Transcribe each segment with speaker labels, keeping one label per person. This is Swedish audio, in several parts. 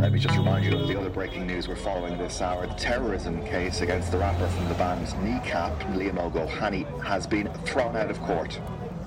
Speaker 1: Let me just remind you of the other breaking news we're following this hour. The terrorism case against the rapper from the band Kneecap, Liam O'Gohani, has been thrown out of court.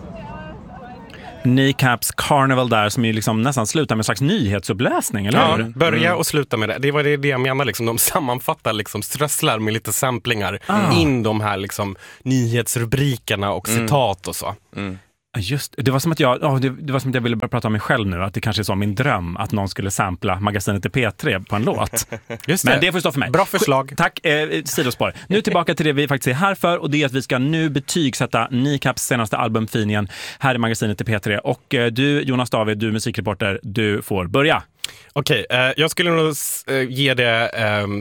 Speaker 2: Kneecaps Carnival där som ju liksom nästan slutar med en slags nyhetsuppläsning, eller hur?
Speaker 3: Ja, börja och sluta med det. Det var det jag menar, liksom, de sammanfattar liksom, strösslar med lite samplingar in de här liksom, nyhetsrubrikerna och citat och så.
Speaker 2: Just, det var som att jag ville börja prata om mig själv nu, att det kanske är så min dröm att någon skulle sampla magasinet i P3 på en låt.
Speaker 3: Just det.
Speaker 2: Men det får stå för mig.
Speaker 3: Bra förslag.
Speaker 2: Tack, sidospår. Nu tillbaka till det vi faktiskt är här för, och det är att vi ska nu betygsätta Kneecaps senaste album Finien här i magasinet i P3. Och du, Jonas David, du musikreporter, du får börja.
Speaker 3: Okej, jag skulle nog ge det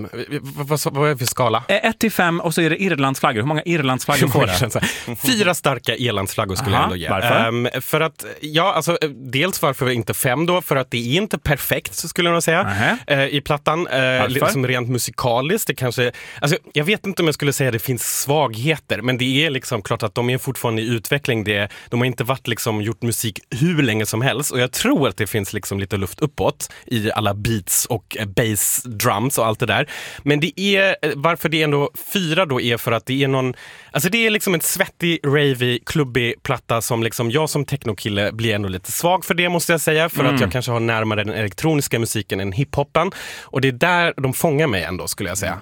Speaker 3: vad är det för skala?
Speaker 2: 1-5 och så är det Irlandsflaggor. Hur många Irlandsflaggor får det?
Speaker 3: 4 starka Irlandsflaggor skulle jag ändå ge.
Speaker 2: Varför?
Speaker 3: För att, ja, alltså, dels varför inte 5 då? För att det är inte perfekt, så skulle jag nog säga, i plattan. Liksom rent musikaliskt. Det kanske, alltså, jag vet inte om jag skulle säga att det finns svagheter, men det är liksom klart att de är fortfarande i utveckling. De har inte varit liksom gjort musik hur länge som helst, och jag tror att det finns liksom lite luft uppåt i alla beats och bass drums och allt det där. Men det är, varför det är ändå 4 då, är för att det är någon, alltså det är liksom en svettig, ravey, klubbig platta som liksom jag som technokille blir ändå lite svag för det, måste jag säga, för att jag kanske har närmare den elektroniska musiken än hiphopen, och det är där de fångar mig ändå, skulle jag säga.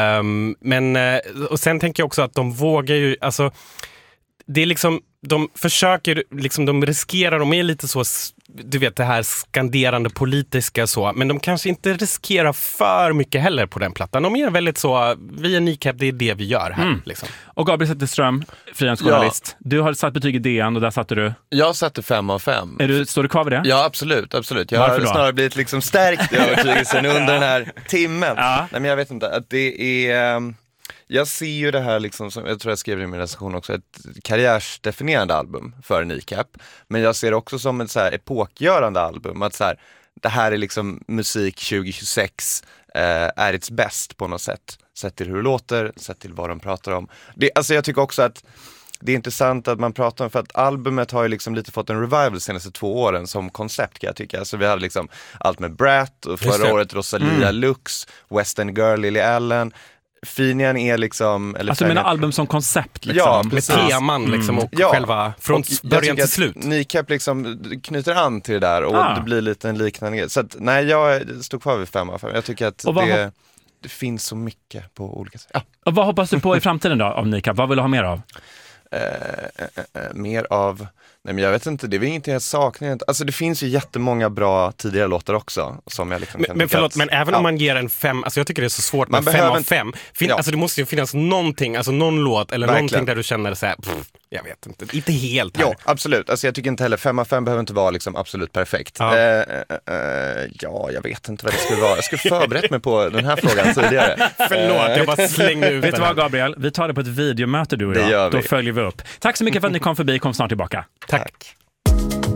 Speaker 3: Men och sen tänker jag också att de vågar ju, alltså det är liksom, de försöker liksom, de riskerar, de är lite så, du vet, det här skanderande politiska så, men de kanske inte riskerar för mycket heller på den plattan. De är väldigt så, vi är Kneecap, det är det vi gör här. Liksom.
Speaker 2: Och Gabriel Zetterström, frilansjournalist. Ja. Du har satt betyg i DN och där satte du?
Speaker 4: Jag satte 5 av 5.
Speaker 2: Står du kvar vid det?
Speaker 4: Ja, absolut. Jag har snarare blivit liksom stärkt i övertygelsen under den här timmen. Ja. Nej, men jag vet inte, att det är... Jag ser ju det här liksom, som jag tror jag skrev i min recension också, ett karriärsdefinierande album för Kneecap. Men jag ser det också som ett så här epokgörande album. Att så här, det här är liksom musik 2026 är its bäst på något sätt. Sett till hur det låter, sett till vad de pratar om. Alltså jag tycker också att det är intressant att man pratar om, för att albumet har ju liksom lite fått en revival de senaste 2 åren som koncept, kan jag tycka. Alltså vi hade liksom allt med Brat och förra året Rosalia Lux, West End Girl, Lily Allen. Finien är liksom... Eller
Speaker 2: alltså menar album som koncept liksom.
Speaker 4: Ja,
Speaker 3: med teman liksom, och själva från början till slut.
Speaker 4: Kneecap liksom knyter an till det där och det blir lite en liknande grej. Så att, nej, jag stod kvar vid 5 av 5. Jag tycker att det finns så mycket på olika sätt. Ja.
Speaker 2: Och vad hoppas du på i framtiden då av Kneecap? Vad vill du ha mer av?
Speaker 4: Mer av... Nej, men jag vet inte, det är väl ingenting jag saknar. Alltså det finns ju jättemånga bra tidigare låtar också som jag liksom
Speaker 3: men förlåt, men även om man ger en 5, alltså jag tycker det är så svårt med 5 av 5. Alltså det måste ju finnas någonting, alltså någon låt eller någonting där du känner så här, jag vet inte helt här.
Speaker 4: Ja, absolut. Alltså jag tycker inte heller 5 av 5 behöver inte vara liksom absolut perfekt. Jag vet inte vad det skulle vara. Jag skulle förberett mig på den här frågan tidigare.
Speaker 3: Förlåt, jag bara slängde ut.
Speaker 2: Vet du vad, Gabriel? Vi tar det på ett videomöte, du och jag. Då följer vi upp. Tack så mycket för att ni kom förbi. Kom snart tillbaka.
Speaker 3: Tack.